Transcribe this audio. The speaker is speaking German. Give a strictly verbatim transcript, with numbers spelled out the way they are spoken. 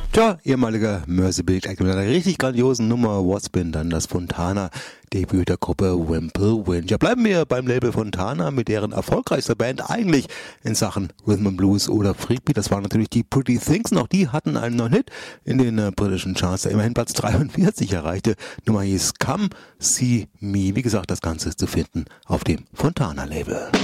Tja, ehemaliger Merseybeat Act mit einer richtig grandiosen Nummer What's Been, dann das Fontana-Debüt der Gruppe Wimple Wind. Ja, bleiben wir beim Label Fontana mit deren erfolgreichster Band eigentlich in Sachen Rhythm and Blues oder Freakbeat. Das waren natürlich die Pretty Things, und auch die hatten einen neuen Hit in den äh, britischen Charts, der immerhin Platz dreiundvierzig erreichte. Nummer hieß Come See Me. Wie gesagt, das Ganze ist zu finden auf dem Fontana-Label.